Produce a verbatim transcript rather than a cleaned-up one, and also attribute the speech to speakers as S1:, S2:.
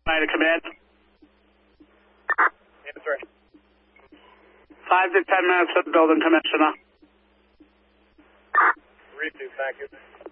S1: United Command.
S2: Answer.
S1: Five to ten minutes at the building, Commissioner.
S2: Three two, thank you.